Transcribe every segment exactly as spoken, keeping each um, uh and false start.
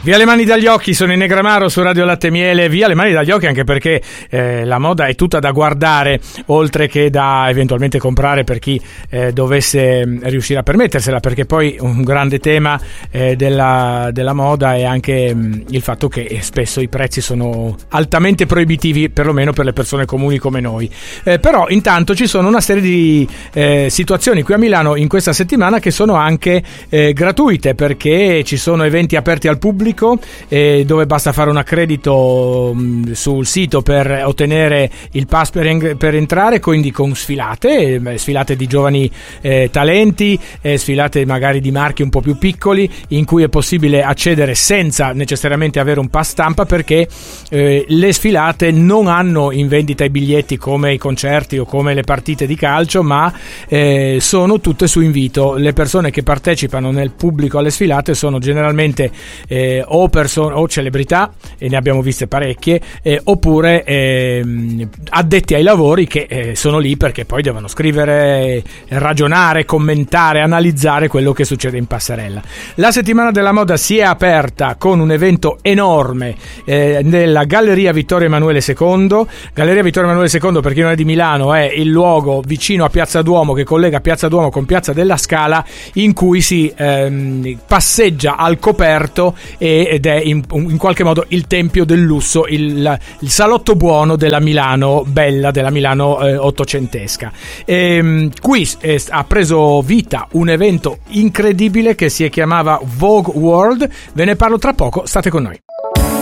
Via le mani dagli occhi, sono in Negramaro su Radio Latte Miele. Via le mani dagli occhi anche perché eh, la moda è tutta da guardare, oltre che da eventualmente comprare per chi eh, dovesse riuscire a permettersela, perché poi un grande tema eh, della, della moda è anche mh, il fatto che spesso i prezzi sono altamente proibitivi, perlomeno per le persone comuni come noi. Eh, però intanto ci sono una serie di eh, situazioni qui a Milano in questa settimana che sono anche eh, gratuite, perché ci sono eventi aperti al pubblico eh, dove basta fare un accredito mh, sul sito per ottenere il pass per, en- per entrare, quindi con sfilate, eh, sfilate di giovani eh, talenti, eh, sfilate magari di marchi un po' più piccoli, in cui è possibile accedere senza necessariamente avere un pass stampa, perché eh, le sfilate non hanno in vendita i biglietti come i concerti o come le partite di calcio, ma eh, sono tutte su invito. Le persone che partecipano nel pubblico alle sfilate sono generalmente eh, o persone o celebrità, e ne abbiamo viste parecchie, eh, oppure eh, addetti ai lavori che eh, sono lì perché poi devono scrivere, ragionare, commentare, analizzare quello che succede in passerella. La settimana della moda si è aperta con un evento enorme eh, nella Galleria Vittorio Emanuele secondo. Galleria Vittorio Emanuele secondo, per chi non è di Milano, è il luogo vicino a Piazza Duomo che collega Piazza Duomo con Piazza della Scala, in cui si ehm, passeggia al coperto e ed è in, in qualche modo il tempio del lusso, il, il salotto buono della Milano bella, della Milano eh, ottocentesca. E, qui eh, ha preso vita un evento incredibile che si chiamava Vogue World. Ve ne parlo tra poco, state con noi.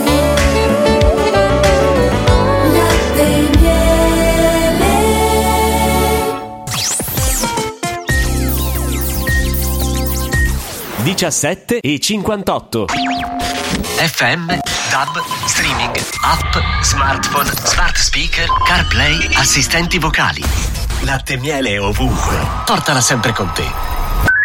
diciassette e cinquantotto. F M, DAB, streaming, app, smartphone, smart speaker, CarPlay, assistenti vocali. Latte Miele ovunque. Portala sempre con te.